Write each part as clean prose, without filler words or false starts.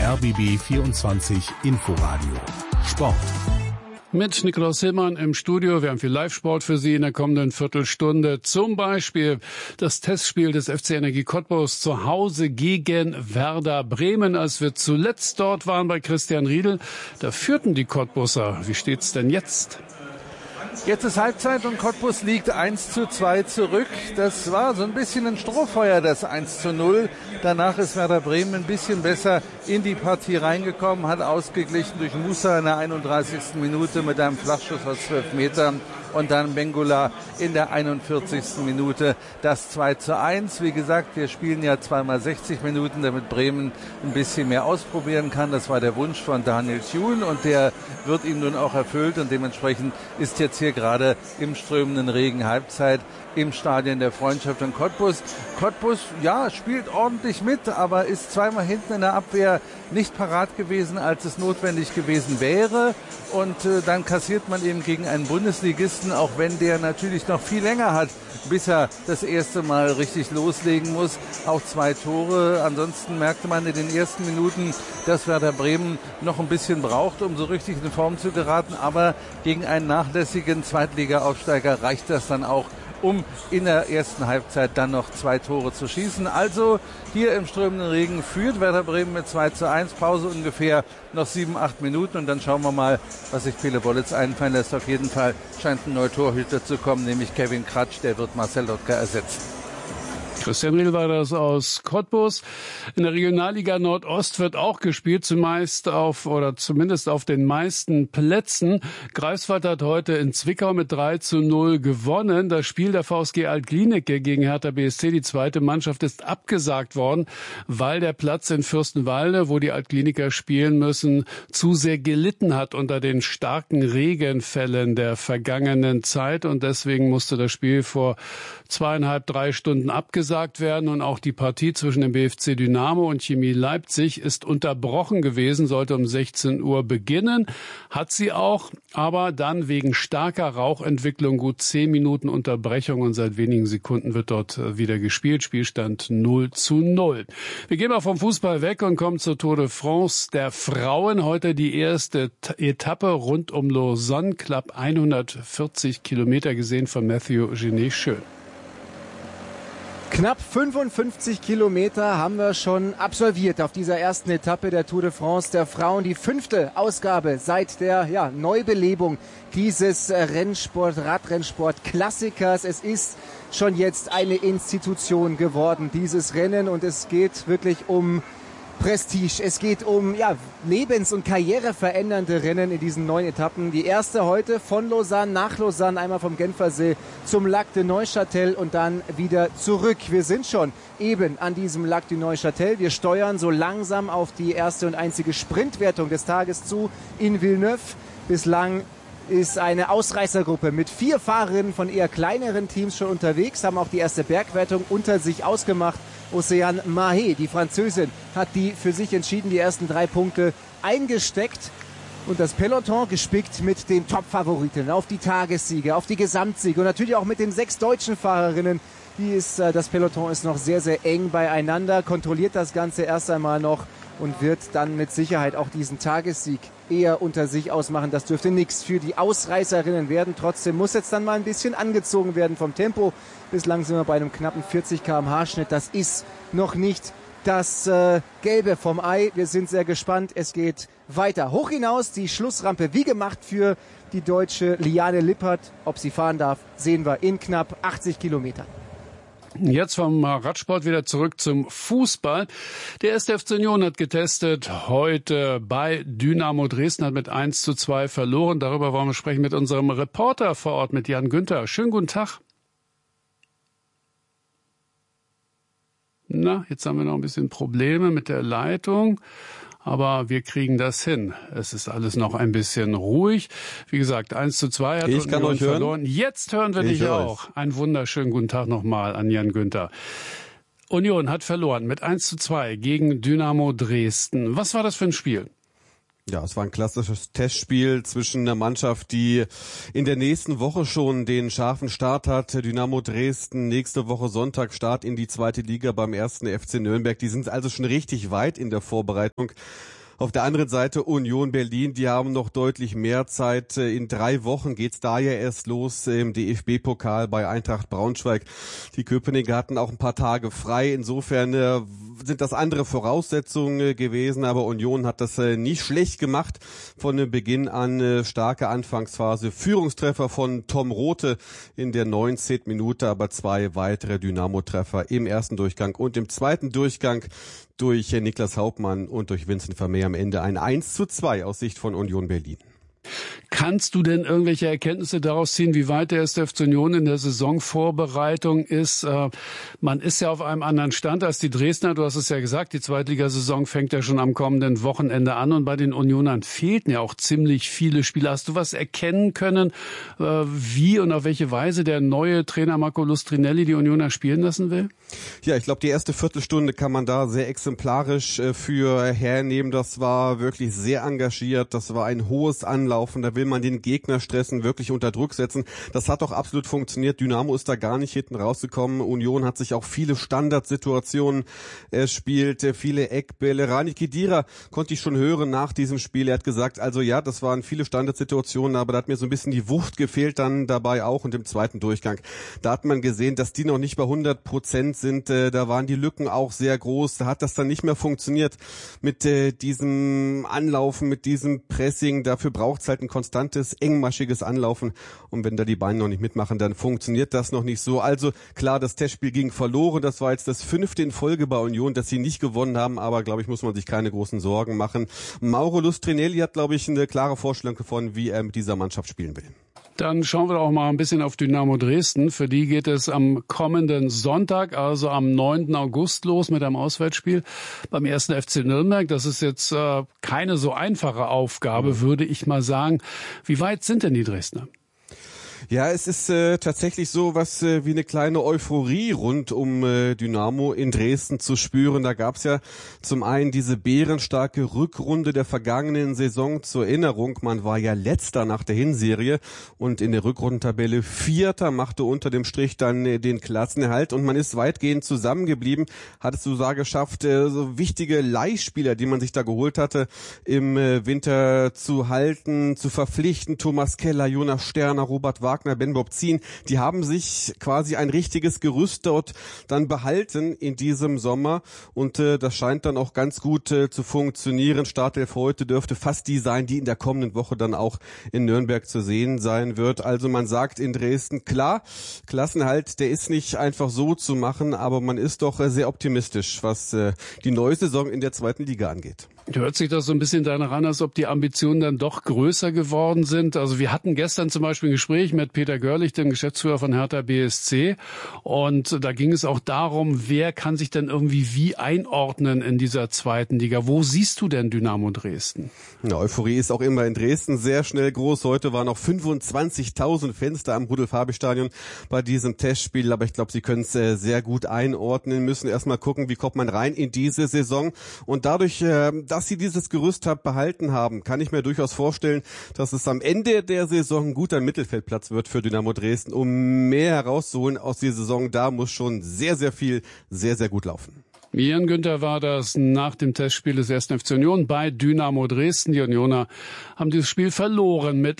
RBB 24 Inforadio Sport. Mit Nikolaus Hillmann im Studio. Wir haben viel Live-Sport für Sie in der kommenden Viertelstunde. Zum Beispiel das Testspiel des FC Energie Cottbus zu Hause gegen Werder Bremen. Als wir zuletzt dort waren bei Christian Riedel, da führten die Cottbuser. Wie steht's denn jetzt? Jetzt ist Halbzeit und Cottbus liegt 1:2 zurück. Das war so ein bisschen ein Strohfeuer, das 1:0. Danach ist Werder Bremen ein bisschen besser in die Partie reingekommen, hat ausgeglichen durch Musa in der 31. Minute mit einem Flachschuss aus 12 Metern. Und dann Bengula in der 41. Minute das 2:1. Wie gesagt, wir spielen ja zweimal 60 Minuten, damit Bremen ein bisschen mehr ausprobieren kann. Das war der Wunsch von Daniel Thune und der wird ihm nun auch erfüllt. Und dementsprechend ist jetzt hier gerade im strömenden Regen Halbzeit im Stadion der Freundschaft in Cottbus. Cottbus, ja, spielt ordentlich mit, aber ist zweimal hinten in der Abwehr nicht parat gewesen, als es notwendig gewesen wäre. Und dann kassiert man eben gegen einen Bundesligisten, auch wenn der natürlich noch viel länger hat, bis er das erste Mal richtig loslegen muss. Auch 2 Tore. Ansonsten merkte man in den ersten Minuten, dass Werder Bremen noch ein bisschen braucht, um so richtig in Form zu geraten. Aber gegen einen nachlässigen Zweitliga-Aufsteiger reicht das dann auch, um in der ersten Halbzeit dann noch 2 Tore zu schießen. Also hier im strömenden Regen führt Werder Bremen mit 2:1. Pause ungefähr noch 7-8 Minuten und dann schauen wir mal, was sich Pele Wollitz einfallen lässt. Auf jeden Fall scheint ein neuer Torhüter zu kommen, nämlich Kevin Kratsch. Der wird Marcel Lotka ersetzen. Christian Riedel war das aus Cottbus. In der Regionalliga Nordost wird auch gespielt, zumindest auf den meisten Plätzen. Greifswald hat heute in Zwickau mit 3:0 gewonnen. Das Spiel der VSG Alt-Glienicke gegen Hertha BSC, die zweite Mannschaft, ist abgesagt worden, weil der Platz in Fürstenwalde, wo die Altkliniker spielen müssen, zu sehr gelitten hat unter den starken Regenfällen der vergangenen Zeit. Und deswegen musste das Spiel vor 2,5-3 Stunden abgesagt werden und auch die Partie zwischen dem BFC Dynamo und Chemie Leipzig ist unterbrochen gewesen, sollte um 16 Uhr beginnen, hat sie auch, aber dann wegen starker Rauchentwicklung gut 10 Minuten Unterbrechung und seit wenigen Sekunden wird dort wieder gespielt, Spielstand 0:0. Wir gehen mal vom Fußball weg und kommen zur Tour de France der Frauen. Heute die erste Etappe rund um Lausanne, knapp 140 Kilometer gesehen von Mathieu Genet. Schön. Knapp 55 Kilometer haben wir schon absolviert auf dieser ersten Etappe der Tour de France der Frauen. Die 5. Ausgabe seit der Neubelebung dieses Radrennsport-Klassikers. Es ist schon jetzt eine Institution geworden, dieses Rennen. Und es geht wirklich um Prestige. Es geht um lebens- und karriereverändernde Rennen in diesen 9 Etappen. Die erste heute von Lausanne nach Lausanne, einmal vom Genfersee zum Lac de Neuchâtel und dann wieder zurück. Wir sind schon eben an diesem Lac de Neuchâtel. Wir steuern so langsam auf die erste und einzige Sprintwertung des Tages zu in Villeneuve. Bislang ist eine Ausreißergruppe mit 4 Fahrerinnen von eher kleineren Teams schon unterwegs, haben auch die erste Bergwertung unter sich ausgemacht. Océane Mahé, die Französin, hat die für sich entschieden, die ersten 3 Punkte eingesteckt. Und das Peloton gespickt mit den Top-Favoriten auf die Tagessiege, auf die Gesamtsiege und natürlich auch mit den 6 deutschen Fahrerinnen. Das Peloton ist noch sehr, sehr eng beieinander, kontrolliert das Ganze erst einmal noch und wird dann mit Sicherheit auch diesen Tagessieg eher unter sich ausmachen. Das dürfte nichts für die Ausreißerinnen werden. Trotzdem muss jetzt dann mal ein bisschen angezogen werden vom Tempo. Bislang sind wir bei einem knappen 40 km/h Schnitt. Das ist noch nicht das Gelbe vom Ei. Wir sind sehr gespannt. Es geht weiter. Hoch hinaus die Schlussrampe, wie gemacht für die deutsche Liane Lippert. Ob sie fahren darf, sehen wir in knapp 80 Kilometern. Jetzt vom Radsport wieder zurück zum Fußball. Der 1. FC Union hat getestet heute bei Dynamo Dresden, hat mit 1:2 verloren. Darüber wollen wir sprechen mit unserem Reporter vor Ort, mit Jan Günther. Schönen guten Tag. Na, jetzt haben wir noch ein bisschen Probleme mit der Leitung. Aber wir kriegen das hin. Es ist alles noch ein bisschen ruhig. Wie gesagt, 1:2 hat Union verloren. Jetzt hören wir dich auch. Einen wunderschönen guten Tag nochmal an Jan Günther. Union hat verloren mit 1:2 gegen Dynamo Dresden. Was war das für ein Spiel? Ja, es war ein klassisches Testspiel zwischen einer Mannschaft, die in der nächsten Woche schon den scharfen Start hat. Dynamo Dresden, nächste Woche Sonntag Start in die zweite Liga beim 1. FC Nürnberg. Die sind also schon richtig weit in der Vorbereitung. Auf der anderen Seite Union Berlin, die haben noch deutlich mehr Zeit. In 3 Wochen geht's da ja erst los im DFB-Pokal bei Eintracht Braunschweig. Die Köpenicker hatten auch ein paar Tage frei. Insofern sind das andere Voraussetzungen gewesen, aber Union hat das nicht schlecht gemacht. Von Beginn an starke Anfangsphase. Führungstreffer von Tom Rothe in der 19. Minute, aber 2 weitere Dynamo-Treffer im ersten Durchgang und im zweiten Durchgang durch Niklas Hauptmann und durch Vincent Vermeer am Ende ein 1:2 aus Sicht von Union Berlin. Kannst du denn irgendwelche Erkenntnisse daraus ziehen, wie weit der 1. FC Union in der Saisonvorbereitung ist? Man ist ja auf einem anderen Stand als die Dresdner. Du hast es ja gesagt, die Zweitligasaison fängt ja schon am kommenden Wochenende an. Und bei den Unionern fehlten ja auch ziemlich viele Spieler. Hast du was erkennen können, wie und auf welche Weise der neue Trainer Marco Lustrinelli die Unioner spielen lassen will? Ja, ich glaube, die erste Viertelstunde kann man da sehr exemplarisch für hernehmen. Das war wirklich sehr engagiert. Das war ein hohes Anlaufen. Da will man den Gegner stressen, wirklich unter Druck setzen. Das hat auch absolut funktioniert. Dynamo ist da gar nicht hinten rausgekommen. Union hat sich auch viele Standardsituationen erspielt, viele Eckbälle. Rani Khedira konnte ich schon hören nach diesem Spiel. Er hat gesagt, also ja, das waren viele Standardsituationen, aber da hat mir so ein bisschen die Wucht gefehlt dann dabei auch und im zweiten Durchgang. Da hat man gesehen, dass die noch nicht bei 100% sind. Da waren die Lücken auch sehr groß. Da hat das dann nicht mehr funktioniert mit diesem Anlaufen, mit diesem Pressing. Dafür braucht es halt ein konstantes, engmaschiges Anlaufen. Und wenn da die Beine noch nicht mitmachen, dann funktioniert das noch nicht so. Also klar, das Testspiel ging verloren. Das war jetzt das 5. in Folge bei Union, dass sie nicht gewonnen haben. Aber, glaube ich, muss man sich keine großen Sorgen machen. Mauro Lustrinelli hat, glaube ich, eine klare Vorstellung davon, wie er mit dieser Mannschaft spielen will. Dann schauen wir auch mal ein bisschen auf Dynamo Dresden. Für die geht es am kommenden Sonntag, also am 9. August los mit einem Auswärtsspiel beim 1. FC Nürnberg. Das ist jetzt keine so einfache Aufgabe, würde ich mal sagen. Wie weit sind denn die Dresdner? Ja, es ist tatsächlich so was wie eine kleine Euphorie rund um Dynamo in Dresden zu spüren. Da gab's ja zum einen diese bärenstarke Rückrunde der vergangenen Saison zur Erinnerung. Man war ja Letzter nach der Hinserie und in der Rückrundentabelle Vierter, machte unter dem Strich dann den Klassenerhalt und man ist weitgehend zusammengeblieben, hat es sogar geschafft, so wichtige Leihspieler, die man sich da geholt hatte, im Winter zu halten, zu verpflichten. Thomas Keller, Jonas Sterner, Robert Wagner, Ben Bobzin, die haben sich quasi ein richtiges Gerüst dort dann behalten in diesem Sommer und das scheint dann auch ganz gut zu funktionieren. Startelf heute dürfte fast die sein, die in der kommenden Woche dann auch in Nürnberg zu sehen sein wird. Also man sagt in Dresden, klar, Klassenerhalt, der ist nicht einfach so zu machen, aber man ist doch sehr optimistisch, was die neue Saison in der zweiten Liga angeht. Hört sich das so ein bisschen danach an, als ob die Ambitionen dann doch größer geworden sind. Also wir hatten gestern zum Beispiel ein Gespräch mit Peter Görlich, dem Geschäftsführer von Hertha BSC. Und da ging es auch darum, wer kann sich denn irgendwie wie einordnen in dieser zweiten Liga. Wo siehst du denn Dynamo Dresden? Ja, Euphorie ist auch immer in Dresden sehr schnell groß. Heute waren noch 25.000 Fans da am Rudolf-Habich-Stadion bei diesem Testspiel. Aber ich glaube, sie können es sehr gut einordnen, müssen erstmal gucken, wie kommt man rein in diese Saison. Und dadurch, dass sie dieses Gerüst behalten haben, kann ich mir durchaus vorstellen, dass es am Ende der Saison ein guter Mittelfeldplatz wird für Dynamo Dresden. Um mehr herauszuholen aus dieser Saison, da muss schon sehr, sehr viel, sehr, sehr gut laufen. Jan Günther war das nach dem Testspiel des 1. FC Union bei Dynamo Dresden. Die Unioner haben dieses Spiel verloren mit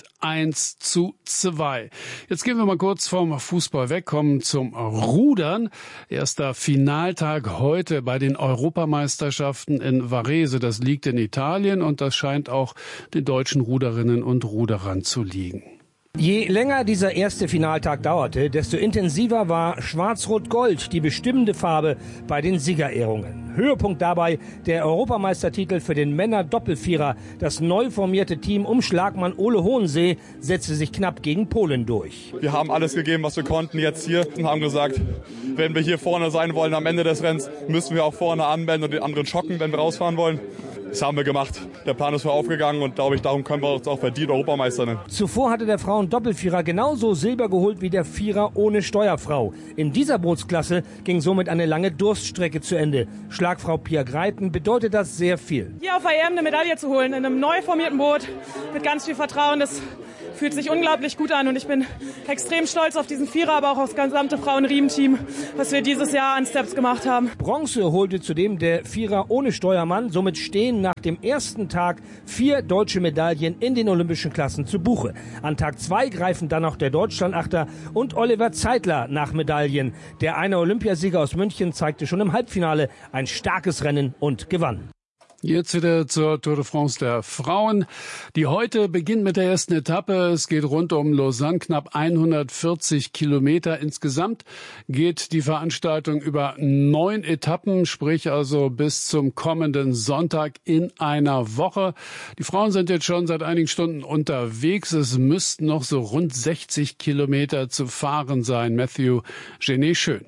1:2. Jetzt gehen wir mal kurz vom Fußball weg, kommen zum Rudern. Erster Finaltag heute bei den Europameisterschaften in Varese. Das liegt in Italien und das scheint auch den deutschen Ruderinnen und Ruderern zu liegen. Je länger dieser erste Finaltag dauerte, desto intensiver war Schwarz-Rot-Gold die bestimmende Farbe bei den Siegerehrungen. Höhepunkt dabei der Europameistertitel für den Männer-Doppelvierer. Das neu formierte Team um Schlagmann Ole Hohensee setzte sich knapp gegen Polen durch. Wir haben alles gegeben, was wir konnten jetzt hier und haben gesagt, wenn wir hier vorne sein wollen am Ende des Rennens, müssen wir auch vorne anmelden und den anderen schocken, wenn wir rausfahren wollen. Das haben wir gemacht. Der Plan ist voll aufgegangen und glaube ich, darum können wir uns auch verdient Europameister nennen. Zuvor hatte der Frauen-Doppelvierer genauso Silber geholt wie der Vierer ohne Steuerfrau. In dieser Bootsklasse ging somit eine lange Durststrecke zu Ende. Schlagfrau Pia Greiten bedeutet das sehr viel. Hier auf der EM eine Medaille zu holen, in einem neu formierten Boot mit ganz viel Vertrauen, das fühlt sich unglaublich gut an und ich bin extrem stolz auf diesen Vierer, aber auch auf das gesamte Frauen-Riemen-Team, was wir dieses Jahr an Steps gemacht haben. Bronze holte zudem der Vierer ohne Steuermann. Somit stehen nach dem ersten Tag 4 deutsche Medaillen in den olympischen Klassen zu Buche. An Tag 2 greifen dann noch der Deutschlandachter und Oliver Zeitler nach Medaillen. Der eine Olympiasieger aus München zeigte schon im Halbfinale ein starkes Rennen und gewann. Jetzt wieder zur Tour de France der Frauen, die heute beginnt mit der ersten Etappe. Es geht rund um Lausanne, knapp 140 Kilometer. Insgesamt geht die Veranstaltung über 9 Etappen, sprich also bis zum kommenden Sonntag in einer Woche. Die Frauen sind jetzt schon seit einigen Stunden unterwegs. Es müssten noch so rund 60 Kilometer zu fahren sein. Matthew Genet, schön.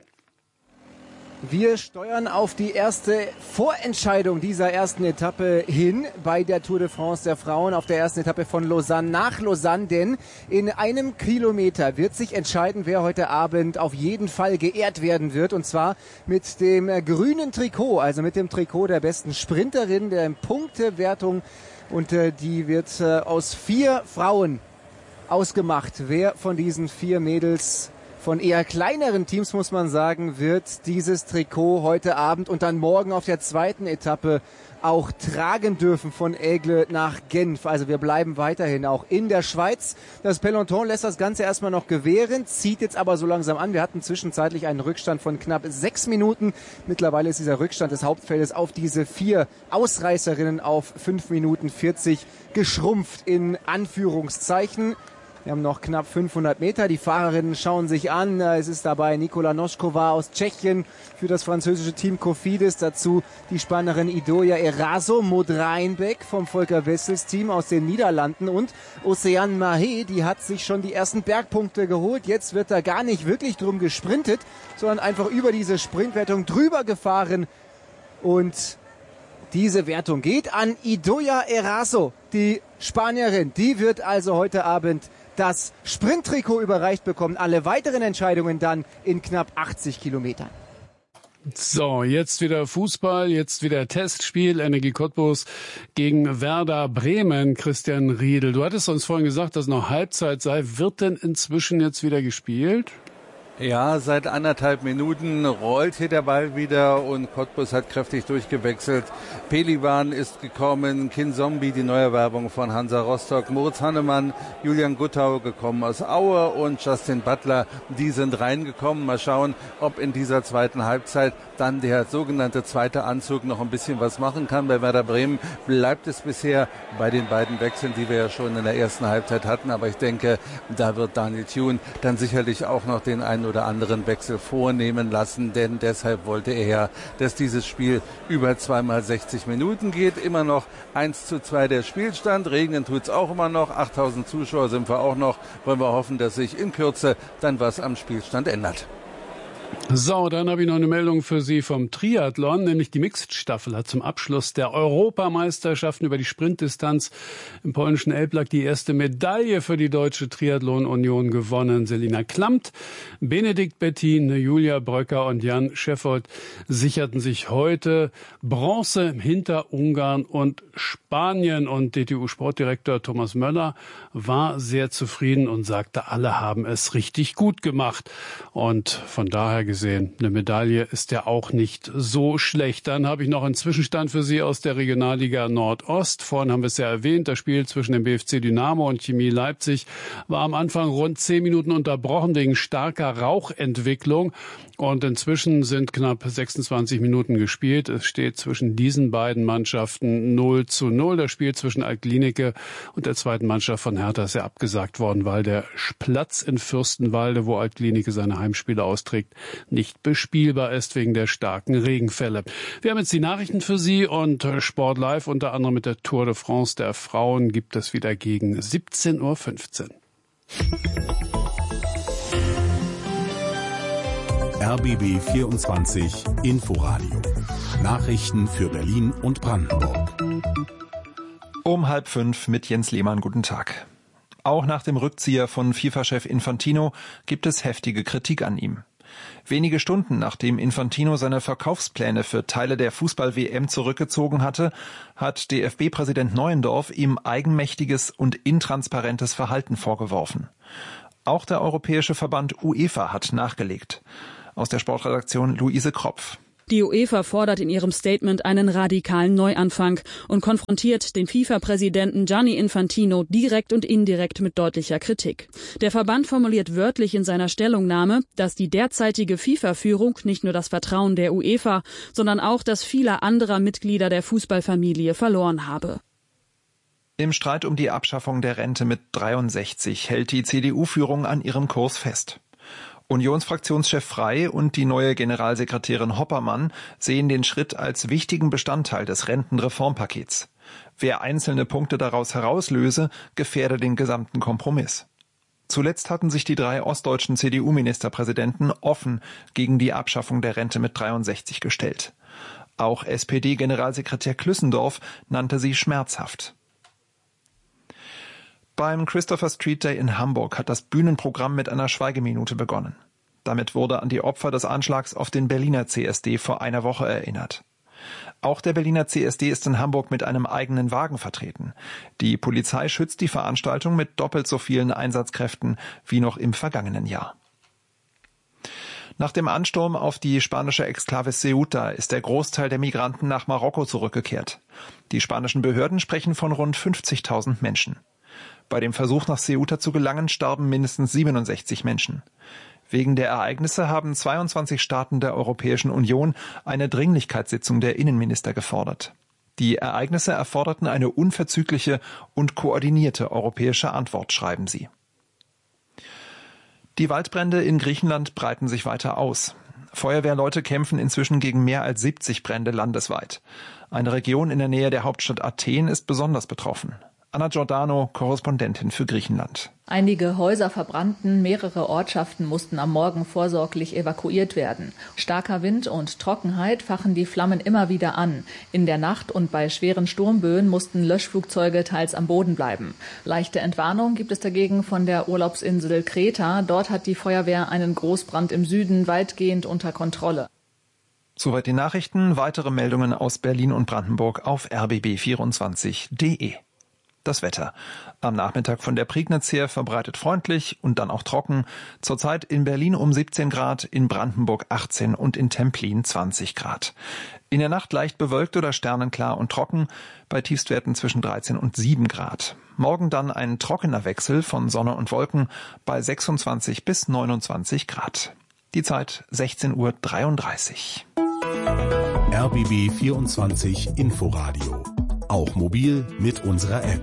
Wir steuern auf die erste Vorentscheidung dieser ersten Etappe hin bei der Tour de France der Frauen auf der ersten Etappe von Lausanne nach Lausanne, denn in einem Kilometer wird sich entscheiden, wer heute Abend auf jeden Fall geehrt werden wird, und zwar mit dem grünen Trikot, also mit dem Trikot der besten Sprinterin der Punktewertung, und die wird aus 4 Frauen ausgemacht. Wer von diesen 4 Mädels von eher kleineren Teams, muss man sagen, wird dieses Trikot heute Abend und dann morgen auf der zweiten Etappe auch tragen dürfen von Aigle nach Genf. Also wir bleiben weiterhin auch in der Schweiz. Das Peloton lässt das Ganze erstmal noch gewähren, zieht jetzt aber so langsam an. Wir hatten zwischenzeitlich einen Rückstand von knapp 6 Minuten. Mittlerweile ist dieser Rückstand des Hauptfeldes auf diese 4 Ausreißerinnen auf 5 Minuten 40 geschrumpft in Anführungszeichen. Wir haben noch knapp 500 Meter. Die Fahrerinnen schauen sich an. Es ist dabei Nikola Noskova aus Tschechien für das französische Team Cofidis. Dazu die Spanierin Idoia Eraso, Maud Reinbeck vom Volker Wessels Team aus den Niederlanden und Océane Mahé, die hat sich schon die ersten Bergpunkte geholt. Jetzt wird da gar nicht wirklich drum gesprintet, sondern einfach über diese Sprintwertung drüber gefahren. Und diese Wertung geht an Idoia Eraso, die Spanierin. Die wird also heute Abend das Sprinttrikot überreicht bekommen. Alle weiteren Entscheidungen dann in knapp 80 Kilometern. So, jetzt wieder Fußball, jetzt wieder Testspiel, Energie Cottbus gegen Werder Bremen. Christian Riedel, du hattest uns vorhin gesagt, dass noch Halbzeit sei. Wird denn inzwischen jetzt wieder gespielt? Ja, seit 1,5 Minuten rollt hier der Ball wieder und Cottbus hat kräftig durchgewechselt. Pelivan ist gekommen, Kinzombie, die Neuerwerbung von Hansa Rostock, Moritz Hannemann, Julian Guttau gekommen aus Aue und Justin Butler, die sind reingekommen. Mal schauen, ob in dieser zweiten Halbzeit dann der sogenannte zweite Anzug noch ein bisschen was machen kann. Bei Werder Bremen bleibt es bisher bei den beiden Wechseln, die wir ja schon in der ersten Halbzeit hatten. Aber ich denke, da wird Daniel Thune dann sicherlich auch noch den einen oder anderen Wechsel vornehmen lassen, denn deshalb wollte er ja, dass dieses Spiel über 2 mal 60 Minuten geht. Immer noch 1:2 der Spielstand. Regnen tut's auch immer noch. 8000 Zuschauer sind wir auch noch. Wollen wir hoffen, dass sich in Kürze dann was am Spielstand ändert. So, dann habe ich noch eine Meldung für Sie vom Triathlon, nämlich die Mixed-Staffel hat zum Abschluss der Europameisterschaften über die Sprintdistanz im polnischen Elbląg die erste Medaille für die Deutsche Triathlon-Union gewonnen. Selina Klamt, Benedikt Bettin, Julia Bröcker und Jan Scheffold sicherten sich heute Bronze hinter Ungarn und Spanien. Und DTU-Sportdirektor Thomas Möller war sehr zufrieden und sagte, alle haben es richtig gut gemacht. Und von daher gesehen, eine Medaille ist ja auch nicht so schlecht. Dann habe ich noch einen Zwischenstand für Sie aus der Regionalliga Nordost. Vorhin haben wir es ja erwähnt, das Spiel zwischen dem BFC Dynamo und Chemie Leipzig war am Anfang rund 10 Minuten unterbrochen wegen starker Rauchentwicklung. Und inzwischen sind knapp 26 Minuten gespielt. Es steht zwischen diesen beiden Mannschaften 0:0. Das Spiel zwischen Altklinike und der zweiten Mannschaft von Hertha ist ja abgesagt worden, weil der Platz in Fürstenwalde, wo Altklinike seine Heimspiele austrägt, nicht bespielbar ist wegen der starken Regenfälle. Wir haben jetzt die Nachrichten für Sie und Sport Live, unter anderem mit der Tour de France der Frauen, gibt es wieder gegen 17:15 Uhr. RBB 24 Inforadio Nachrichten für Berlin und Brandenburg. Um 4:30 mit Jens Lehmann. Guten Tag. Auch nach dem Rückzieher von FIFA-Chef Infantino gibt es heftige Kritik an ihm. Wenige Stunden nachdem Infantino seine Verkaufspläne für Teile der Fußball-WM zurückgezogen hatte, hat DFB-Präsident Neuendorf ihm eigenmächtiges und intransparentes Verhalten vorgeworfen. Auch der europäische Verband UEFA hat nachgelegt. Aus der Sportredaktion Luise Kropf. Die UEFA fordert in ihrem Statement einen radikalen Neuanfang und konfrontiert den FIFA-Präsidenten Gianni Infantino direkt und indirekt mit deutlicher Kritik. Der Verband formuliert wörtlich in seiner Stellungnahme, dass die derzeitige FIFA-Führung nicht nur das Vertrauen der UEFA, sondern auch das vieler anderer Mitglieder der Fußballfamilie verloren habe. Im Streit um die Abschaffung der Rente mit 63 hält die CDU-Führung an ihrem Kurs fest. Unionsfraktionschef Frey und die neue Generalsekretärin Hoppermann sehen den Schritt als wichtigen Bestandteil des Rentenreformpakets. Wer einzelne Punkte daraus herauslöse, gefährde den gesamten Kompromiss. Zuletzt hatten sich die 3 ostdeutschen CDU-Ministerpräsidenten offen gegen die Abschaffung der Rente mit 63 gestellt. Auch SPD-Generalsekretär Klüssendorf nannte sie schmerzhaft. Beim Christopher Street Day in Hamburg hat das Bühnenprogramm mit einer Schweigeminute begonnen. Damit wurde an die Opfer des Anschlags auf den Berliner CSD vor einer Woche erinnert. Auch der Berliner CSD ist in Hamburg mit einem eigenen Wagen vertreten. Die Polizei schützt die Veranstaltung mit doppelt so vielen Einsatzkräften wie noch im vergangenen Jahr. Nach dem Ansturm auf die spanische Exklave Ceuta ist der Großteil der Migranten nach Marokko zurückgekehrt. Die spanischen Behörden sprechen von rund 50.000 Menschen. Bei dem Versuch, nach Ceuta zu gelangen, starben mindestens 67 Menschen. Wegen der Ereignisse haben 22 Staaten der Europäischen Union eine Dringlichkeitssitzung der Innenminister gefordert. Die Ereignisse erforderten eine unverzügliche und koordinierte europäische Antwort, schreiben sie. Die Waldbrände in Griechenland breiten sich weiter aus. Feuerwehrleute kämpfen inzwischen gegen mehr als 70 Brände landesweit. Eine Region in der Nähe der Hauptstadt Athen ist besonders betroffen. Anna Giordano, Korrespondentin für Griechenland. Einige Häuser verbrannten, mehrere Ortschaften mussten am Morgen vorsorglich evakuiert werden. Starker Wind und Trockenheit fachen die Flammen immer wieder an. In der Nacht und bei schweren Sturmböen mussten Löschflugzeuge teils am Boden bleiben. Leichte Entwarnung gibt es dagegen von der Urlaubsinsel Kreta. Dort hat die Feuerwehr einen Großbrand im Süden weitgehend unter Kontrolle. Soweit die Nachrichten. Weitere Meldungen aus Berlin und Brandenburg auf rbb24.de. Das Wetter. Am Nachmittag von der Prignitz her verbreitet freundlich und dann auch trocken. Zurzeit in Berlin um 17 Grad, in Brandenburg 18 und in Templin 20 Grad. In der Nacht leicht bewölkt oder sternenklar und trocken, bei Tiefstwerten zwischen 13 und 7 Grad. Morgen dann ein trockener Wechsel von Sonne und Wolken bei 26 bis 29 Grad. Die Zeit 16:33 Uhr. RBB 24 Inforadio. Auch mobil mit unserer App.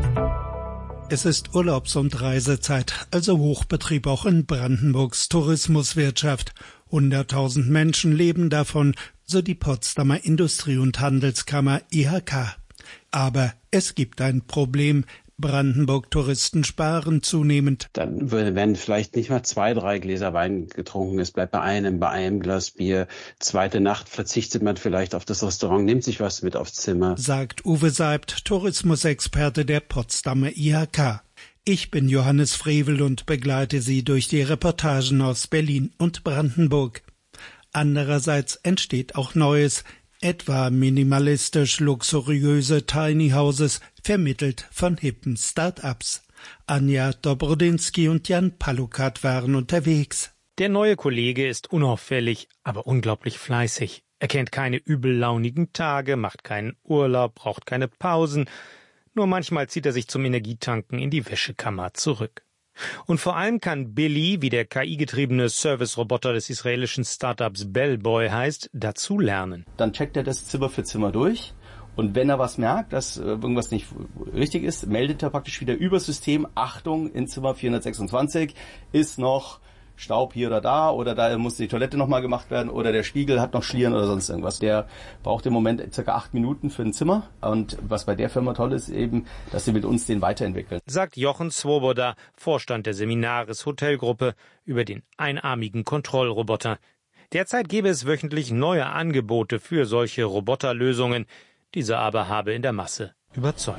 Es ist Urlaubs- und Reisezeit, also Hochbetrieb auch in Brandenburgs Tourismuswirtschaft. 100.000 Menschen leben davon, so die Potsdamer Industrie- und Handelskammer IHK. Aber es gibt ein Problem. Brandenburg-Touristen sparen zunehmend. Dann werden vielleicht nicht mal 2, 3 Gläser Wein getrunken. Es bleibt bei einem Glas Bier. Zweite Nacht verzichtet man vielleicht auf das Restaurant, nimmt sich was mit aufs Zimmer. Sagt Uwe Seibt, Tourismusexperte der Potsdamer IHK. Ich bin Johannes Frevel und begleite Sie durch die Reportagen aus Berlin und Brandenburg. Andererseits entsteht auch Neues. Etwa minimalistisch luxuriöse Tiny Houses, vermittelt von hippen Start-ups. Anja Dobrodinsky und Jan Palukat waren unterwegs. Der neue Kollege ist unauffällig, aber unglaublich fleißig. Er kennt keine übellaunigen Tage, macht keinen Urlaub, braucht keine Pausen. Nur manchmal zieht er sich zum Energietanken in die Wäschekammer zurück. Und vor allem kann Billy, wie der KI-getriebene Service-Roboter des israelischen Startups Bellboy heißt, dazulernen. Dann checkt er das Zimmer für Zimmer durch und wenn er was merkt, dass irgendwas nicht richtig ist, meldet er praktisch wieder übers System, Achtung, in Zimmer 426 ist noch Staub hier oder da muss die Toilette nochmal gemacht werden oder der Spiegel hat noch Schlieren oder sonst irgendwas. Der braucht im Moment ca. 8 Minuten für ein Zimmer und was bei der Firma toll ist eben, dass sie mit uns den weiterentwickeln. Sagt Jochen Swoboda, Vorstand der Seminaris Hotelgruppe, über den einarmigen Kontrollroboter. Derzeit gäbe es wöchentlich neue Angebote für solche Roboterlösungen. Diese aber habe in der Masse überzeugt.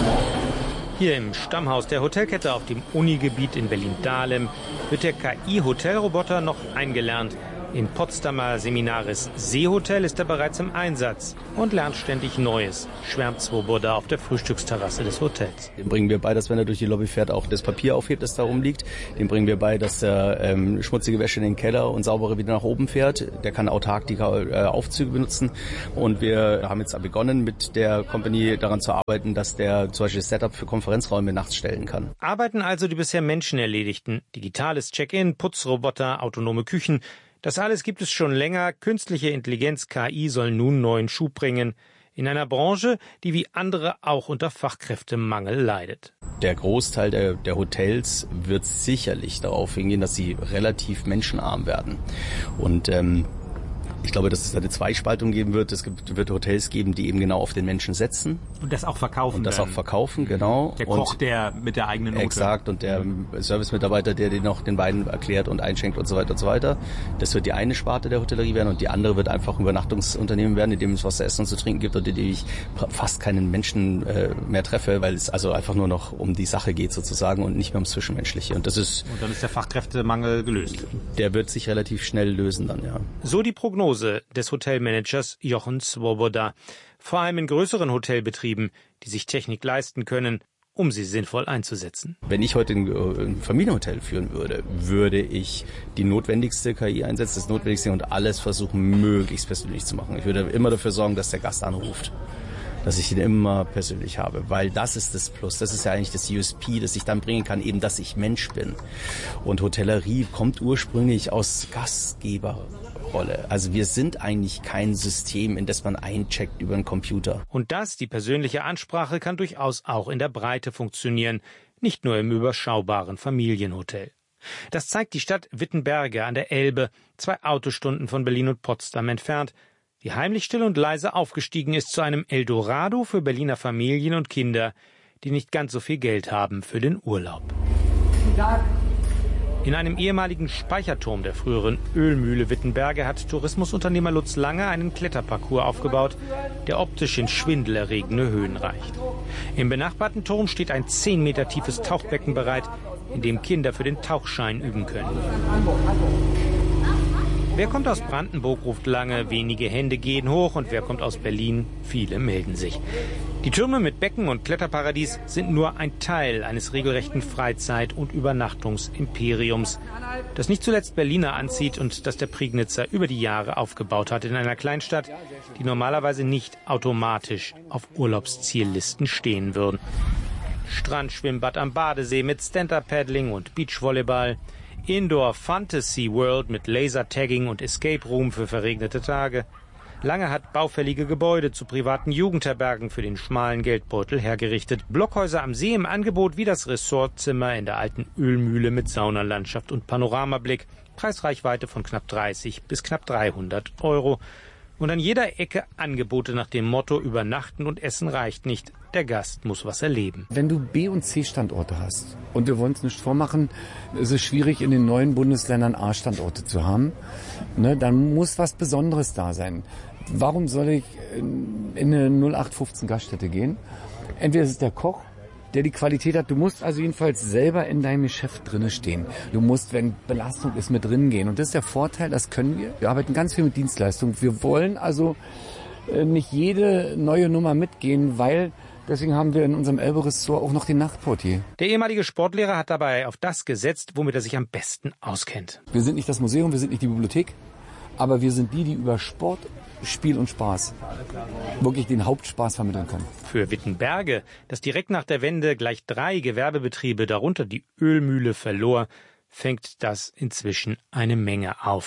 Hier im Stammhaus der Hotelkette auf dem Unigebiet in Berlin-Dahlem wird der KI-Hotelroboter noch eingelernt. Im Potsdamer Seminaris Seehotel ist er bereits im Einsatz und lernt ständig Neues, schwärmt Swoboda auf der Frühstücksterrasse des Hotels. Dem bringen wir bei, dass wenn er durch die Lobby fährt, auch das Papier aufhebt, das da rumliegt. Dem bringen wir bei, dass er schmutzige Wäsche in den Keller und saubere wieder nach oben fährt. Der kann autark die Aufzüge benutzen. Und wir haben jetzt begonnen, mit der Company daran zu arbeiten, dass der zum Beispiel das Setup für Konferenzräume nachts stellen kann. Arbeiten also die bisher Menschen erledigten. Digitales Check-in, Putzroboter, autonome Küchen. Das alles gibt es schon länger. Künstliche Intelligenz, KI, soll nun neuen Schub bringen. In einer Branche, die wie andere auch unter Fachkräftemangel leidet. Der Großteil der Hotels wird sicherlich darauf hingehen, dass sie relativ menschenarm werden. Und ich glaube, dass es eine Zweispaltung geben wird. Es wird Hotels geben, die eben genau auf den Menschen setzen. Und das auch verkaufen. Und das auch verkaufen, genau. Der Koch, der mit der eigenen Note. Exakt. Und der Servicemitarbeiter, der den noch den beiden erklärt und einschenkt und so weiter und so weiter. Das wird die eine Sparte der Hotellerie werden. Und die andere wird einfach ein Übernachtungsunternehmen werden, in dem es was zu essen und zu trinken gibt und in dem ich fast keinen Menschen mehr treffe, weil es also einfach nur noch um die Sache geht sozusagen und nicht mehr ums Zwischenmenschliche. Und dann ist der Fachkräftemangel gelöst. Der wird sich relativ schnell lösen dann, ja. So die Prognose des Hotelmanagers Jochen Swoboda. Vor allem in größeren Hotelbetrieben, die sich Technik leisten können, um sie sinnvoll einzusetzen. Wenn ich heute ein Familienhotel führen würde, würde ich die notwendigste KI einsetzen, das Notwendigste und alles versuchen, möglichst persönlich zu machen. Ich würde immer dafür sorgen, dass der Gast anruft, dass ich ihn immer persönlich habe, weil das ist das Plus, das ist ja eigentlich das USP, das ich dann bringen kann, eben, dass ich Mensch bin. Und Hotellerie kommt ursprünglich aus Gastgeberrolle. Also wir sind eigentlich kein System, in das man eincheckt über einen Computer. Und die persönliche Ansprache, kann durchaus auch in der Breite funktionieren, nicht nur im überschaubaren Familienhotel. Das zeigt die Stadt Wittenberge an der Elbe, 2 Autostunden von Berlin und Potsdam entfernt, die heimlich still und leise aufgestiegen ist zu einem Eldorado für Berliner Familien und Kinder, die nicht ganz so viel Geld haben für den Urlaub. In einem ehemaligen Speicherturm der früheren Ölmühle Wittenberge hat Tourismusunternehmer Lutz Lange einen Kletterparcours aufgebaut, der optisch in schwindelerregende Höhen reicht. Im benachbarten Turm steht ein 10 Meter tiefes Tauchbecken bereit, in dem Kinder für den Tauchschein üben können. Wer kommt aus Brandenburg, ruft Lange, wenige Hände gehen hoch, und wer kommt aus Berlin, viele melden sich. Die Türme mit Becken und Kletterparadies sind nur ein Teil eines regelrechten Freizeit- und Übernachtungsimperiums, das nicht zuletzt Berliner anzieht und das der Prignitzer über die Jahre aufgebaut hat in einer Kleinstadt, die normalerweise nicht automatisch auf Urlaubsziellisten stehen würden. Strandschwimmbad am Badesee mit Stand-Up-Paddling und Beachvolleyball, Indoor Fantasy World mit Lasertagging und Escape Room für verregnete Tage. Lange hat baufällige Gebäude zu privaten Jugendherbergen für den schmalen Geldbeutel hergerichtet. Blockhäuser am See im Angebot wie das Ressortzimmer in der alten Ölmühle mit Saunalandschaft und Panoramablick. Preisreichweite von knapp 30 bis knapp 300 €. Und an jeder Ecke Angebote nach dem Motto: Übernachten und Essen reicht nicht. Der Gast muss was erleben. Wenn du B- und C-Standorte hast, und wir wollen es nicht vormachen, es ist schwierig, in den neuen Bundesländern A-Standorte zu haben, ne, dann muss was Besonderes da sein. Warum soll ich in eine 0815 Gaststätte gehen? Entweder ist es der Koch, der die Qualität hat. Du musst also jedenfalls selber in deinem Geschäft drinne stehen. Du musst, wenn Belastung ist, mit drin gehen. Und das ist der Vorteil, das können wir. Wir arbeiten ganz viel mit Dienstleistungen. Wir wollen also nicht jede neue Nummer mitgehen, weil deswegen haben wir in unserem Elbe-Ressort auch noch den Nachtportier. Der ehemalige Sportlehrer hat dabei auf das gesetzt, womit er sich am besten auskennt. Wir sind nicht das Museum, wir sind nicht die Bibliothek, aber wir sind die über Sport, Spiel und Spaß wirklich den Hauptspaß vermitteln können. Für Wittenberge, das direkt nach der Wende gleich 3 Gewerbebetriebe, darunter die Ölmühle, verlor, fängt das inzwischen eine Menge auf.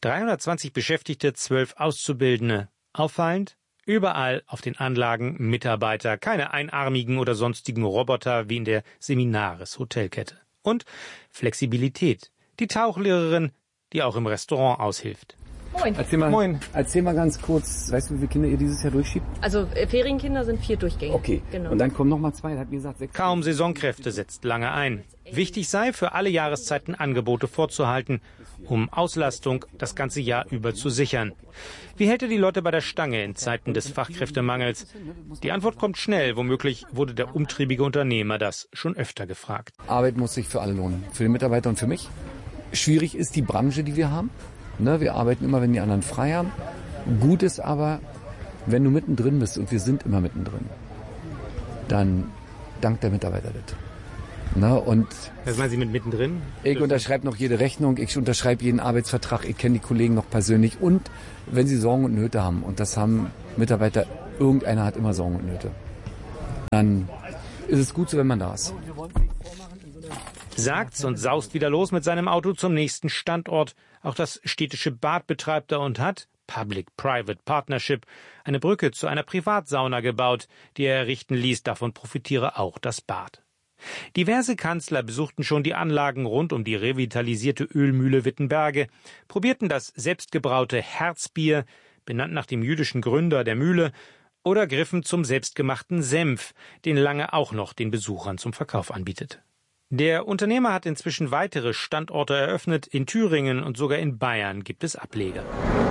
320 Beschäftigte, 12 Auszubildende. Auffallend: überall auf den Anlagen Mitarbeiter, keine einarmigen oder sonstigen Roboter wie in der Seminaris Hotelkette. Und Flexibilität. Die Tauchlehrerin, die auch im Restaurant aushilft. Moin. Erzähl mal ganz kurz, weißt du, wie viele Kinder ihr dieses Jahr durchschiebt? Also Ferienkinder sind 4 Durchgänge. Okay, genau. Und dann kommen noch mal 2, hat mir gesagt 6. Kaum Saisonkräfte setzt lange ein. Wichtig sei, für alle Jahreszeiten Angebote vorzuhalten, um Auslastung das ganze Jahr über zu sichern. Wie hält er die Leute bei der Stange in Zeiten des Fachkräftemangels? Die Antwort kommt schnell. Womöglich wurde der umtriebige Unternehmer das schon öfter gefragt. Arbeit muss sich für alle lohnen, für den Mitarbeiter und für mich. Schwierig ist die Branche, die wir haben. Ne, wir arbeiten immer, wenn die anderen frei haben. Gut ist aber, wenn du mittendrin bist, und wir sind immer mittendrin, dann dankt der Mitarbeiter das. Na, und was meinen Sie mit mittendrin? Ich unterschreibe noch jede Rechnung, ich unterschreibe jeden Arbeitsvertrag, ich kenne die Kollegen noch persönlich. Und wenn sie Sorgen und Nöte haben, und das haben Mitarbeiter, irgendeiner hat immer Sorgen und Nöte, dann ist es gut so, wenn man da ist. Sagt's und saust wieder los mit seinem Auto zum nächsten Standort. Auch das städtische Bad betreibt er und hat, Public-Private Partnership, eine Brücke zu einer Privatsauna gebaut, die er errichten ließ. Davon profitiere auch das Bad. Diverse Kanzler besuchten schon die Anlagen rund um die revitalisierte Ölmühle Wittenberge, probierten das selbstgebraute Herzbier, benannt nach dem jüdischen Gründer der Mühle, oder griffen zum selbstgemachten Senf, den Lange auch noch den Besuchern zum Verkauf anbietet. Der Unternehmer hat inzwischen weitere Standorte eröffnet. In Thüringen und sogar in Bayern gibt es Ableger.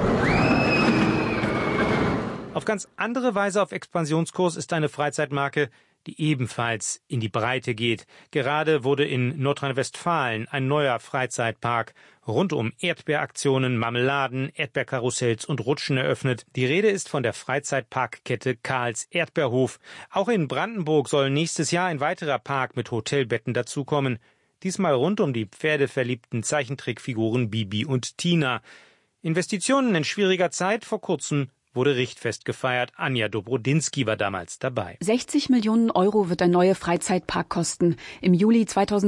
Auf ganz andere Weise auf Expansionskurs ist eine Freizeitmarke, die ebenfalls in die Breite geht. Gerade wurde in Nordrhein-Westfalen ein neuer Freizeitpark rund um Erdbeeraktionen, Marmeladen, Erdbeerkarussells und Rutschen eröffnet. Die Rede ist von der Freizeitparkkette Karls Erdbeerhof. Auch in Brandenburg soll nächstes Jahr ein weiterer Park mit Hotelbetten dazukommen. Diesmal rund um die pferdeverliebten Zeichentrickfiguren Bibi und Tina. Investitionen in schwieriger Zeit, vor kurzem wurde Richtfest gefeiert. Anja Dobrodinsky war damals dabei. 60 Millionen Euro wird der neue Freizeitpark kosten. Im Juli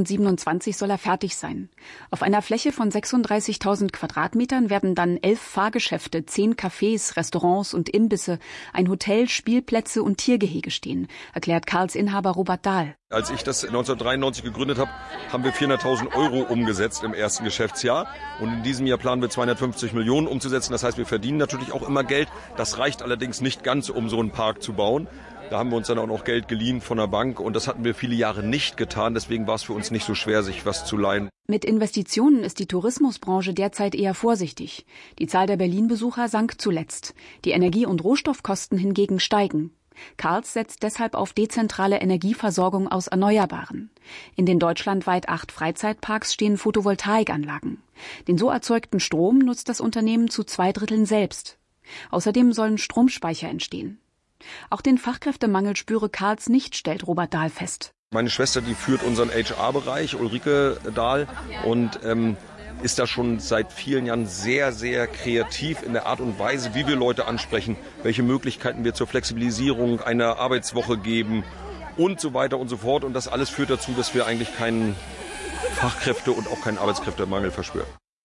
2027 soll er fertig sein. Auf einer Fläche von 36.000 Quadratmetern werden dann 11 Fahrgeschäfte, 10 Cafés, Restaurants und Imbisse, ein Hotel, Spielplätze und Tiergehege stehen, erklärt Karls Inhaber Robert Dahl. Als ich das 1993 gegründet habe, haben wir 400.000 Euro umgesetzt im ersten Geschäftsjahr. Und in diesem Jahr planen wir 250 Millionen umzusetzen. Das heißt, wir verdienen natürlich auch immer Geld. Das reicht allerdings nicht ganz, um so einen Park zu bauen. Da haben wir uns dann auch noch Geld geliehen von der Bank. Und das hatten wir viele Jahre nicht getan. Deswegen war es für uns nicht so schwer, sich was zu leihen. Mit Investitionen ist die Tourismusbranche derzeit eher vorsichtig. Die Zahl der Berlin-Besucher sank zuletzt. Die Energie- und Rohstoffkosten hingegen steigen. Karls setzt deshalb auf dezentrale Energieversorgung aus Erneuerbaren. In den deutschlandweit 8 Freizeitparks stehen Photovoltaikanlagen. Den so erzeugten Strom nutzt das Unternehmen zu 2/3 selbst. Außerdem sollen Stromspeicher entstehen. Auch den Fachkräftemangel spüre Karls nicht, stellt Robert Dahl fest. Meine Schwester, die führt unseren HR-Bereich, Ulrike Dahl, und ist da schon seit vielen Jahren sehr, sehr kreativ in der Art und Weise, wie wir Leute ansprechen, welche Möglichkeiten wir zur Flexibilisierung einer Arbeitswoche geben und so weiter und so fort. Und das alles führt dazu, dass wir eigentlich keinen Fachkräfte- und auch keinen Arbeitskräftemangel verspüren.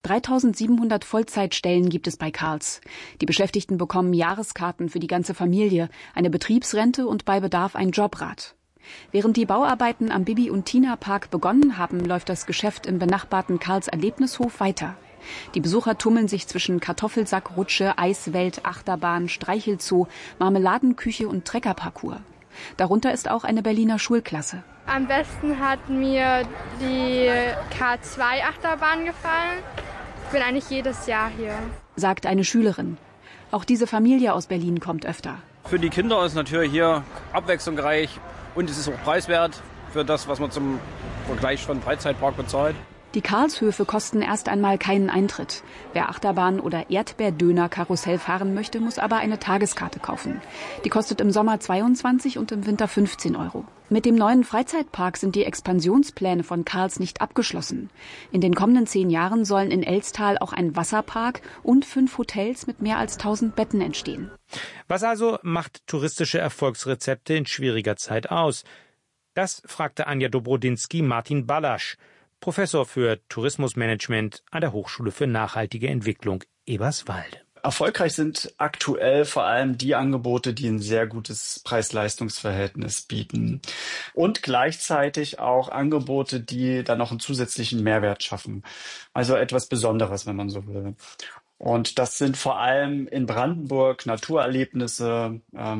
3.700 Vollzeitstellen gibt es bei Karls. Die Beschäftigten bekommen Jahreskarten für die ganze Familie, eine Betriebsrente und bei Bedarf ein Jobrat. Während die Bauarbeiten am Bibi- und Tina-Park begonnen haben, läuft das Geschäft im benachbarten Karls Erlebnishof weiter. Die Besucher tummeln sich zwischen Kartoffelsack, Rutsche, Eiswelt, Achterbahn, Streichelzoo, Marmeladenküche und Treckerparcours. Darunter ist auch eine Berliner Schulklasse. Am besten hat mir die K2-Achterbahn gefallen. Ich bin eigentlich jedes Jahr hier, sagt eine Schülerin. Auch diese Familie aus Berlin kommt öfter. Für die Kinder ist natürlich hier abwechslungsreich. Und es ist auch preiswert für das, was man zum Vergleich von Freizeitpark bezahlt. Die Karlshöfe kosten erst einmal keinen Eintritt. Wer Achterbahn oder Erdbeerdöner-Karussell fahren möchte, muss aber eine Tageskarte kaufen. Die kostet im Sommer 22 und im Winter 15 Euro. Mit dem neuen Freizeitpark sind die Expansionspläne von Karls nicht abgeschlossen. In den kommenden 10 Jahren sollen in Elztal auch ein Wasserpark und 5 Hotels mit mehr als 1000 Betten entstehen. Was also macht touristische Erfolgsrezepte in schwieriger Zeit aus? Das fragte Anja Dobrodinsky Martin Ballasch, Professor für Tourismusmanagement an der Hochschule für nachhaltige Entwicklung Eberswalde. Erfolgreich sind aktuell vor allem die Angebote, die ein sehr gutes Preis-Leistungs-Verhältnis bieten und gleichzeitig auch Angebote, die dann noch einen zusätzlichen Mehrwert schaffen. Also etwas Besonderes, wenn man so will. Und das sind vor allem in Brandenburg Naturerlebnisse,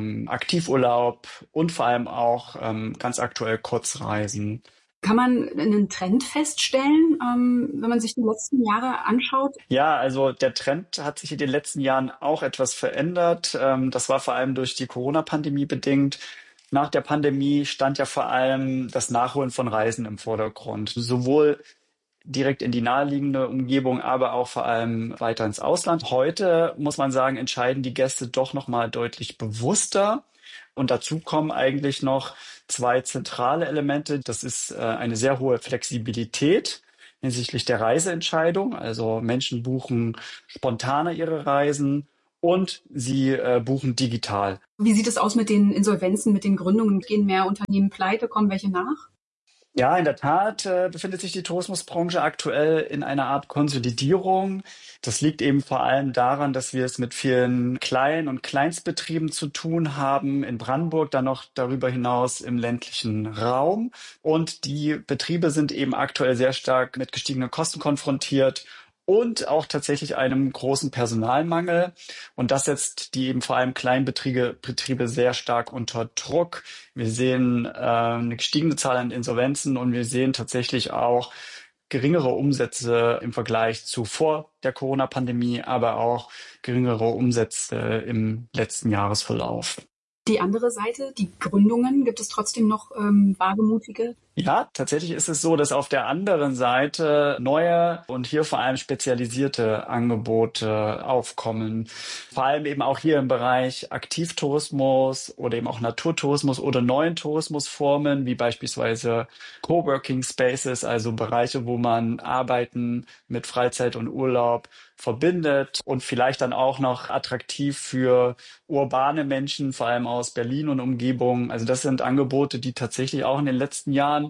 Aktivurlaub und vor allem auch ganz aktuell Kurzreisen. Kann man einen Trend feststellen, wenn man sich die letzten Jahre anschaut? Ja, also der Trend hat sich in den letzten Jahren auch etwas verändert. Das war vor allem durch die Corona-Pandemie bedingt. Nach der Pandemie stand ja vor allem das Nachholen von Reisen im Vordergrund. Sowohl direkt in die naheliegende Umgebung, aber auch vor allem weiter ins Ausland. Heute, muss man sagen, entscheiden die Gäste doch nochmal deutlich bewusster. Und dazu kommen eigentlich noch 2 zentrale Elemente. Das ist eine sehr hohe Flexibilität hinsichtlich der Reiseentscheidung. Also Menschen buchen spontaner ihre Reisen und sie buchen digital. Wie sieht es aus mit den Insolvenzen, mit den Gründungen? Gehen mehr Unternehmen pleite? Kommen welche nach? Ja, in der Tat befindet sich die Tourismusbranche aktuell in einer Art Konsolidierung. Das liegt eben vor allem daran, dass wir es mit vielen Klein- und Kleinstbetrieben zu tun haben, in Brandenburg, dann noch darüber hinaus im ländlichen Raum. Und die Betriebe sind eben aktuell sehr stark mit gestiegenen Kosten konfrontiert und auch tatsächlich einem großen Personalmangel. Und das setzt die eben vor allem Kleinbetriebe sehr stark unter Druck. Wir sehen eine gestiegene Zahl an Insolvenzen und wir sehen tatsächlich auch geringere Umsätze im Vergleich zu vor der Corona-Pandemie, aber auch geringere Umsätze im letzten Jahresverlauf. Die andere Seite, die Gründungen, gibt es trotzdem noch wagemutige? Ja, tatsächlich ist es so, dass auf der anderen Seite neue und hier vor allem spezialisierte Angebote aufkommen. Vor allem eben auch hier im Bereich Aktivtourismus oder eben auch Naturtourismus oder neuen Tourismusformen, wie beispielsweise Coworking Spaces, also Bereiche, wo man Arbeiten mit Freizeit und Urlaub verbindet und vielleicht dann auch noch attraktiv für urbane Menschen, vor allem aus Berlin und Umgebung. Also das sind Angebote, die tatsächlich auch in den letzten Jahren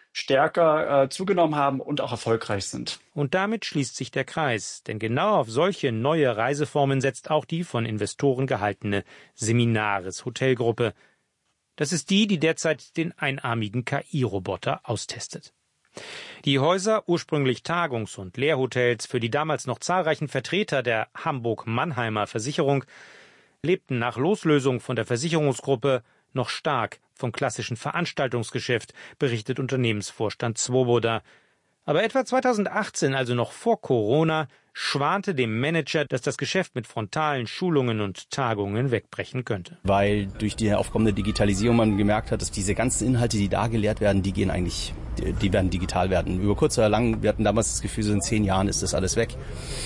stärker zugenommen haben und auch erfolgreich sind. Und damit schließt sich der Kreis, denn genau auf solche neue Reiseformen setzt auch die von Investoren gehaltene Seminaris Hotelgruppe. Das ist die derzeit den einarmigen KI-Roboter austestet. Die Häuser, ursprünglich Tagungs- und Lehrhotels für die damals noch zahlreichen Vertreter der Hamburg-Mannheimer Versicherung, lebten nach Loslösung von der Versicherungsgruppe noch stark vom klassischen Veranstaltungsgeschäft, berichtet Unternehmensvorstand Swoboda. Aber etwa 2018, also noch vor Corona, schwante dem Manager, dass das Geschäft mit frontalen Schulungen und Tagungen wegbrechen könnte. Weil durch die aufkommende Digitalisierung man gemerkt hat, dass diese ganzen Inhalte, die da gelehrt werden, die werden digital werden. Über kurz oder lang, wir hatten damals das Gefühl, so in 10 Jahren ist das alles weg.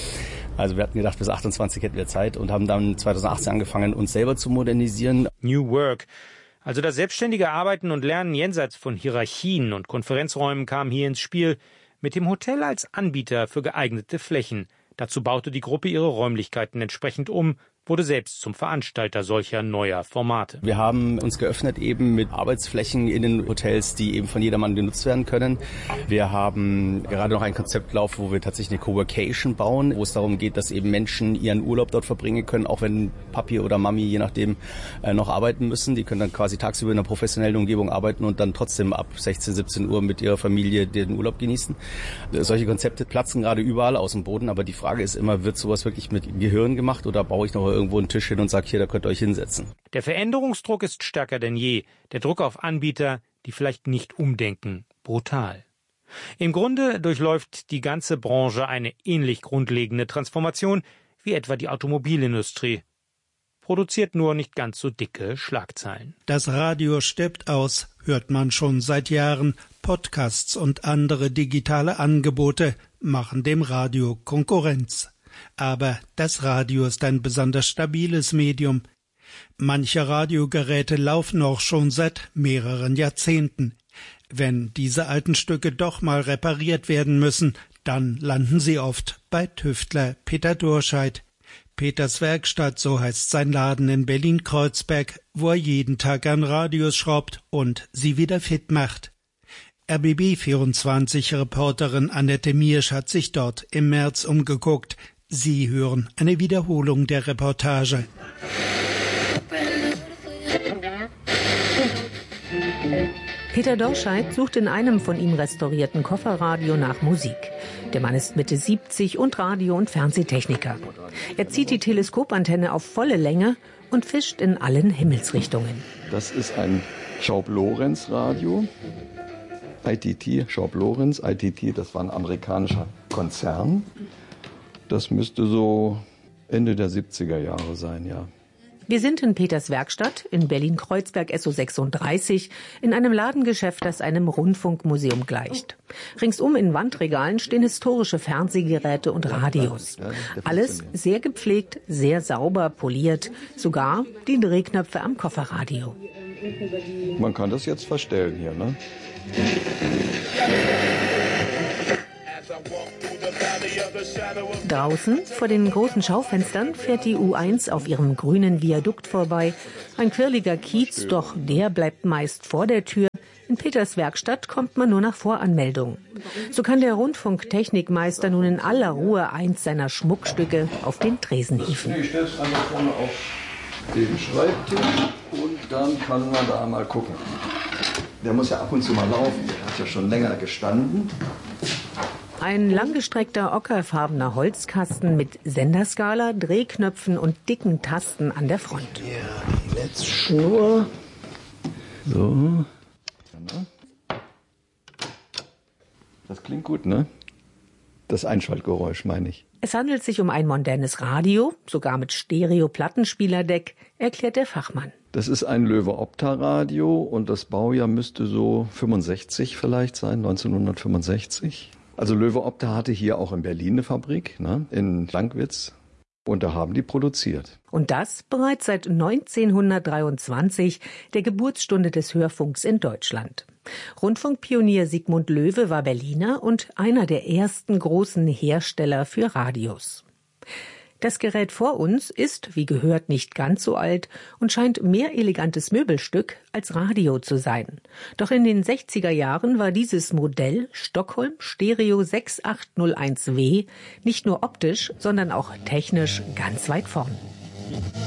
Also wir hatten gedacht, bis 28 hätten wir Zeit und haben dann 2018 angefangen, uns selber zu modernisieren. New Work. Also das selbstständige Arbeiten und Lernen jenseits von Hierarchien und Konferenzräumen kam hier ins Spiel, mit dem Hotel als Anbieter für geeignete Flächen. Dazu baute die Gruppe ihre Räumlichkeiten entsprechend um, wurde selbst zum Veranstalter solcher neuer Formate. Wir haben uns geöffnet eben mit Arbeitsflächen in den Hotels, die eben von jedermann genutzt werden können. Wir haben gerade noch einen Konzeptlauf, wo wir tatsächlich eine Coworcation bauen, wo es darum geht, dass eben Menschen ihren Urlaub dort verbringen können, auch wenn Papi oder Mami, je nachdem, noch arbeiten müssen. Die können dann quasi tagsüber in einer professionellen Umgebung arbeiten und dann trotzdem ab 16, 17 Uhr mit ihrer Familie den Urlaub genießen. Solche Konzepte platzen gerade überall aus dem Boden, aber die Frage ist immer, wird sowas wirklich mit Gehirn gemacht oder baue ich noch irgendwo einen Tisch hin und sage, hier, da könnt ihr euch hinsetzen. Der Veränderungsdruck ist stärker denn je. Der Druck auf Anbieter, die vielleicht nicht umdenken, brutal. Im Grunde durchläuft die ganze Branche eine ähnlich grundlegende Transformation wie etwa die Automobilindustrie. Produziert nur nicht ganz so dicke Schlagzeilen. Das Radio stirbt aus, hört man schon seit Jahren. Podcasts und andere digitale Angebote machen dem Radio Konkurrenz. Aber das Radio ist ein besonders stabiles Medium. Manche Radiogeräte laufen auch schon seit mehreren Jahrzehnten. Wenn diese alten Stücke doch mal repariert werden müssen, dann landen sie oft bei Tüftler Peter Dorscheid. Peters Werkstatt, so heißt sein Laden in Berlin-Kreuzberg, wo er jeden Tag an Radios schraubt und sie wieder fit macht. RBB24-Reporterin Annette Miersch hat sich dort im März umgeguckt. Sie hören eine Wiederholung der Reportage. Peter Dorscheid sucht in einem von ihm restaurierten Kofferradio nach Musik. Der Mann ist Mitte 70 und Radio- und Fernsehtechniker. Er zieht die Teleskopantenne auf volle Länge und fischt in allen Himmelsrichtungen. Das ist ein Schaub-Lorenz-Radio. ITT, Schaub-Lorenz. ITT, das war ein amerikanischer Konzern. Das müsste so Ende der 70er Jahre sein, ja. Wir sind in Peters Werkstatt in Berlin-Kreuzberg SO36 in einem Ladengeschäft, das einem Rundfunkmuseum gleicht. Ringsum in Wandregalen stehen historische Fernsehgeräte und Radios. Alles sehr gepflegt, sehr sauber, poliert, sogar die Drehknöpfe am Kofferradio. Man kann das jetzt verstellen hier, ne? Draußen, vor den großen Schaufenstern, fährt die U1 auf ihrem grünen Viadukt vorbei. Ein quirliger Kiez, doch der bleibt meist vor der Tür. In Peters Werkstatt kommt man nur nach Voranmeldung. So kann der Rundfunktechnikmeister nun in aller Ruhe eins seiner Schmuckstücke auf den Tresen hieven. Ich stelle es einfach vorne auf den Schreibtisch und dann kann man da mal gucken. Der muss ja ab und zu mal laufen, der hat ja schon länger gestanden. Ein langgestreckter ockerfarbener Holzkasten mit Senderskala, Drehknöpfen und dicken Tasten an der Front. Ja, die Netzschnur. So. Das klingt gut, ne? Das Einschaltgeräusch, meine ich. Es handelt sich um ein modernes Radio, sogar mit Stereo-Plattenspielerdeck, erklärt der Fachmann. Das ist ein Löwe-Opta-Radio und das Baujahr müsste so 65 vielleicht sein, 1965. Also Löwe-Opta hatte hier auch in Berlin eine Fabrik, ne, in Lankwitz, und da haben die produziert. Und das bereits seit 1923, der Geburtsstunde des Hörfunks in Deutschland. Rundfunkpionier Sigmund Löwe war Berliner und einer der ersten großen Hersteller für Radios. Das Gerät vor uns ist, wie gehört, nicht ganz so alt und scheint mehr elegantes Möbelstück als Radio zu sein. Doch in den 60er Jahren war dieses Modell Stockholm Stereo 6801W nicht nur optisch, sondern auch technisch ganz weit vorn.